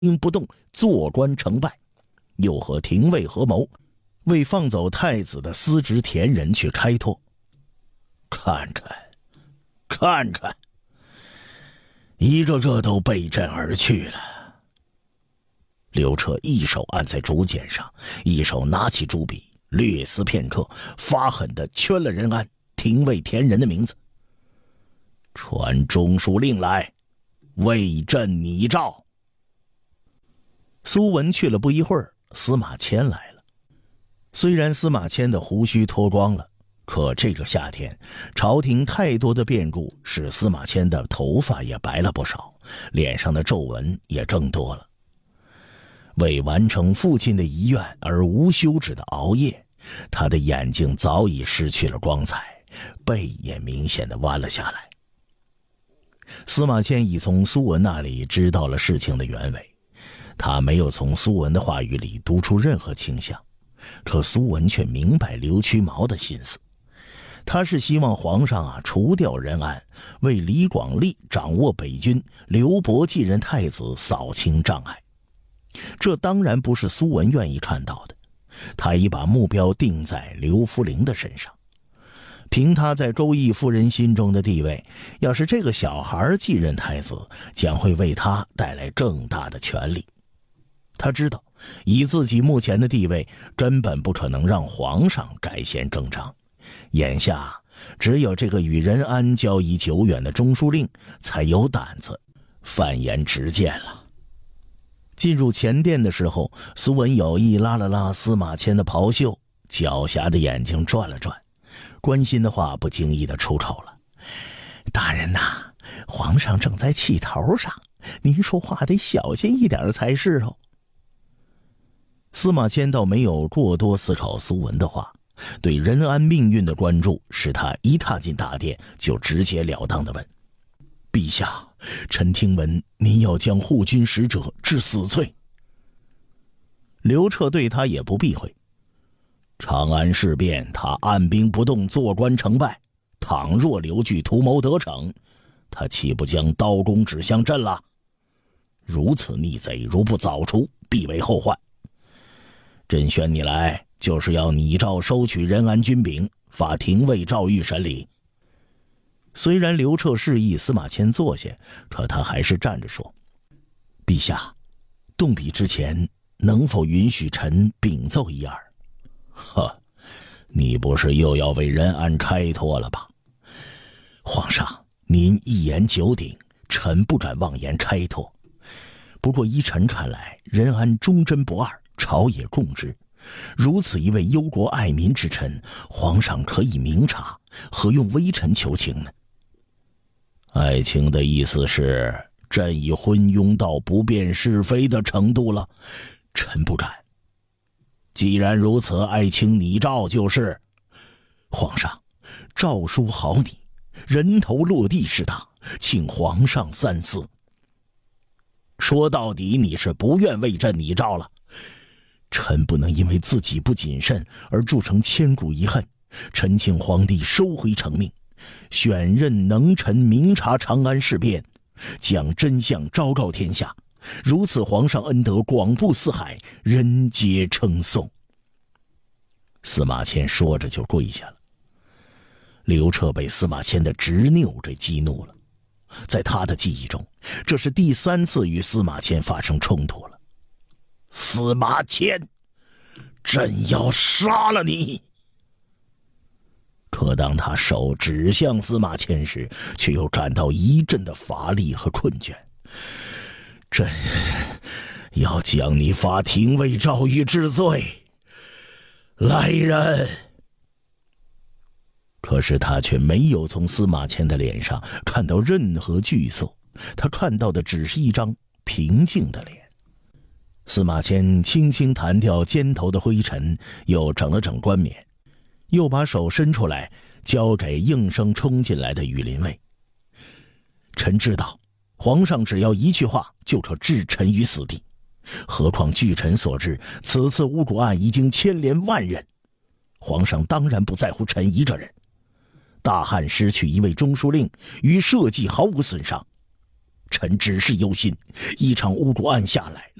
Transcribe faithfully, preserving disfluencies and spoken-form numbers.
兵不动，坐观成败，又和廷尉合谋，为放走太子的司职田人去开拓。看看，看看，一个个都背阵而去了。刘彻一手按在竹简上，一手拿起朱笔，略思片刻，发狠地圈了任安、廷尉田人的名字。传中书令来，为朕拟诏。苏文去了不一会儿，司马迁来了。虽然司马迁的胡须脱光了，可这个夏天朝廷太多的变故使司马迁的头发也白了不少，脸上的皱纹也更多了。为完成父亲的遗愿而无休止的熬夜，他的眼睛早已失去了光彩，背也明显的弯了下来。司马迁已从苏文那里知道了事情的原委，他没有从苏文的话语里读出任何倾向，可苏文却明白刘屈毛的心思。他是希望皇上啊除掉任安，为李广利掌握北军，刘伯继任太子扫清障碍。这当然不是苏文愿意看到的，他已把目标定在刘弗陵的身上。凭他在周懿夫人心中的地位，要是这个小孩继任太子，将会为他带来更大的权力。他知道以自己目前的地位，根本不可能让皇上改弦更张，眼下只有这个与任安交易久远的中书令才有胆子犯言直谏了。进入前殿的时候，苏文有意拉了拉司马迁的袍袖，狡黠的眼睛转了转，关心的话不经意地出口了：大人呐，皇上正在气头上，您说话得小心一点才是哦。司马迁倒没有过多思考苏文的话，对任安命运的关注使他一踏进大殿就直截了当地问：陛下，臣听闻您要将护军使者治死罪。刘彻对他也不避讳：长安事变，他按兵不动，坐观成败，倘若刘据图谋得逞，他岂不将刀弓指向朕了？如此逆贼，如不早除，必为后患。朕选你来，就是要拟诏收取任安军柄，发廷尉诏谕审理。虽然刘彻示意司马迁坐下，可他还是站着说：陛下，动笔之前能否允许臣禀奏一二？呵，你不是又要为任安开脱了吧？皇上，您一言九鼎，臣不敢妄言开脱。不过依臣看来，任安忠贞不二，朝野共知。如此一位忧国爱民之臣，皇上可以明察，何用微臣求情呢？爱卿的意思是，朕已昏庸到不辨是非的程度了，臣不敢。既然如此，爱卿拟诏就是。皇上，诏书好拟，人头落地是大，请皇上三思。说到底，你是不愿为朕拟诏了。臣不能因为自己不谨慎而铸成千古遗恨，臣请皇帝收回成命，选任能臣明察长安事变，将真相昭告天下，如此皇上恩德广布四海，人皆称颂。司马迁说着就跪下了。刘彻被司马迁的执拗给激怒了，在他的记忆中，这是第三次与司马迁发生冲突了。司马迁，朕要杀了你！可当他手指向司马迁时，却又感到一阵的乏力和困倦。朕要将你发廷尉诏谕治罪。来人！可是他却没有从司马迁的脸上看到任何惧色，他看到的只是一张平静的脸。司马迁轻轻弹掉肩头的灰尘，又整了整冠冕，又把手伸出来交给应声冲进来的羽林卫。臣知道，皇上只要一句话就可置臣于死地，何况据臣所知，此次巫蛊案已经牵连万人，皇上当然不在乎臣一个人。大汉失去一位中书令，与社稷毫无损伤， 臣只是忧心，一场巫祝暗下来，